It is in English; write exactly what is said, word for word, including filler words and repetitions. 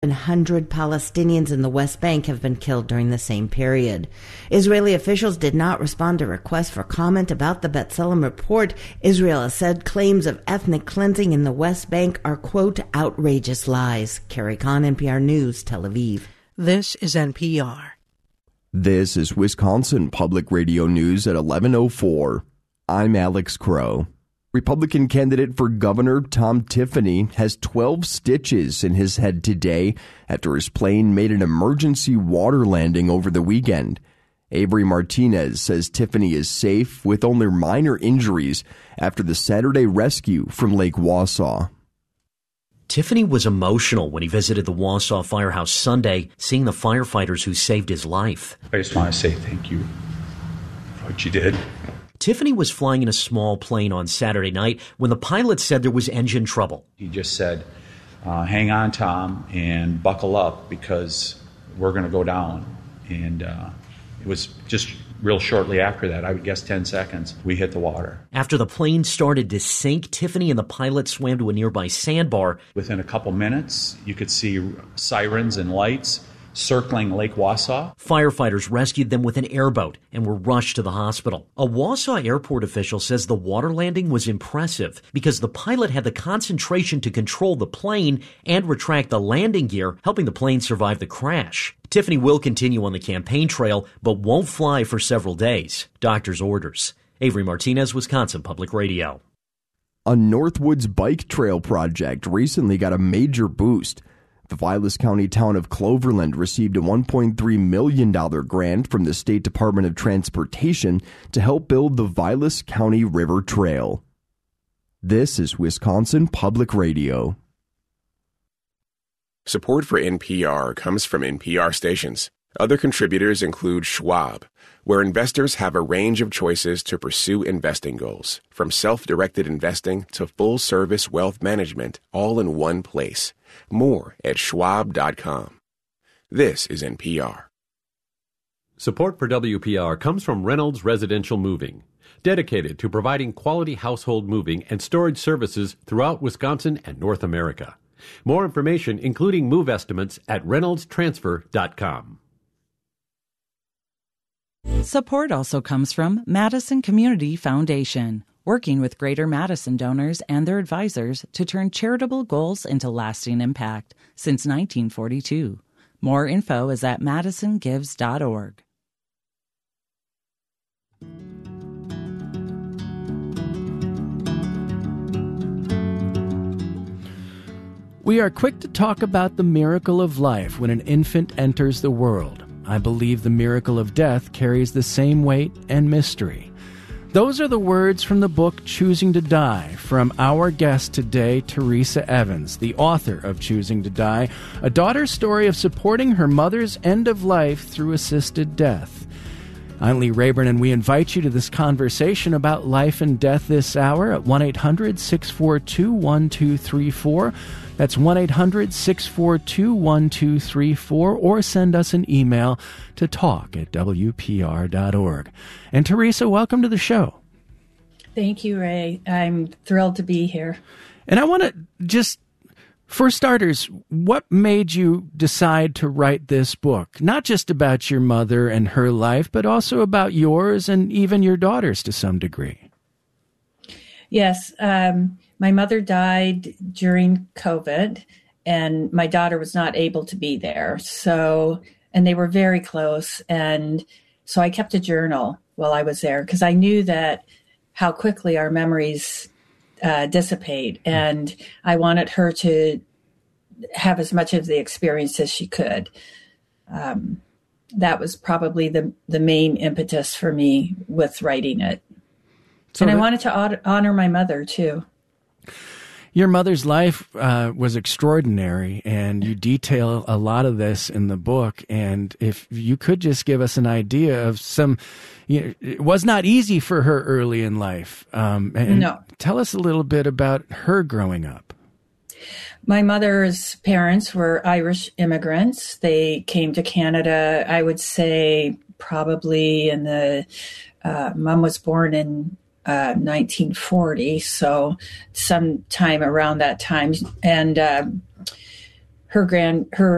one hundred Palestinians in the West Bank have been killed during the same period. Israeli officials did not respond to requests for comment about the B'Tselem report. Israel has said claims of ethnic cleansing in the West Bank are, quote, outrageous lies. Carrie Kahn, N P R News, Tel Aviv. This is N P R. This is Wisconsin Public Radio News at eleven oh four. I'm Alex Crow. Republican candidate for governor Tom Tiffany has twelve stitches in his head today after his plane made an emergency water landing over the weekend. Avery Martinez says Tiffany is safe with only minor injuries after the Saturday rescue from Lake Wausau. Tiffany was emotional when he visited the Wausau Firehouse Sunday, seeing the firefighters who saved his life. I just want to say thank you for what you did. Tiffany was flying in a small plane on Saturday night when the pilot said there was engine trouble. He just said, uh, hang on, Tom, and buckle up because we're going to go down. And uh, it was just real shortly after that, I would guess ten seconds, we hit the water. After the plane started to sink, Tiffany and the pilot swam to a nearby sandbar. Within a couple minutes, you could see sirens and lights circling Lake Wausau. Firefighters rescued them with an airboat and were rushed to the hospital. A Wausau airport official says the water landing was impressive because the pilot had the concentration to control the plane and retract the landing gear, helping the plane survive the crash. Tiffany will continue on the campaign trail, but won't fly for several days. Doctor's orders. Avery Martinez, Wisconsin Public Radio. A Northwoods bike trail project recently got a major boost. The Vilas County town of Cloverland received a one point three million dollars grant from the State Department of Transportation to help build the Vilas County River Trail. This is Wisconsin Public Radio. Support for N P R comes from N P R stations. Other contributors include Schwab, where investors have a range of choices to pursue investing goals, from self-directed investing to full-service wealth management, all in one place. More at schwab dot com. This is N P R. Support for W P R comes from Reynolds Residential Moving, dedicated to providing quality household moving and storage services throughout Wisconsin and North America. More information, including move estimates, at reynolds transfer dot com. Support also comes from Madison Community Foundation, working with Greater Madison donors and their advisors to turn charitable goals into lasting impact since nineteen forty-two. More info is at madison gives dot org. We are quick to talk about the miracle of life when an infant enters the world. I believe the miracle of death carries the same weight and mystery. Those are the words from the book Choosing to Die from our guest today, Teresa Evans, the author of Choosing to Die, a daughter's story of supporting her mother's end of life through assisted death. I'm Lee Rayburn, and we invite you to this conversation about life and death this hour at one eight hundred six four two one two three four. That's one eight hundred six four two one two three four, or send us an email to talk at w p r dot org. And Teresa, welcome to the show. Thank you, Ray. I'm thrilled to be here. And I want to just, for starters, what made you decide to write this book? Not just about your mother and her life, but also about yours and even your daughter's to some degree. Yes, um, my mother died during COVID, and my daughter was not able to be there. So, and they were very close. And so I kept a journal while I was there because I knew that how quickly our memories uh, dissipate. And I wanted her to have as much of the experience as she could. Um, that was probably the, the main impetus for me with writing it. So and I wanted to honor my mother, too. Your mother's life uh, was extraordinary, and you detail a lot of this in the book. And if you could just give us an idea of some, you know, it was not easy for her early in life. Um, and no. Tell us a little bit about her growing up. My mother's parents were Irish immigrants. They came to Canada, I would say, probably in the, uh, mom was born in Uh, nineteen forty, so sometime around that time, and uh, her grand her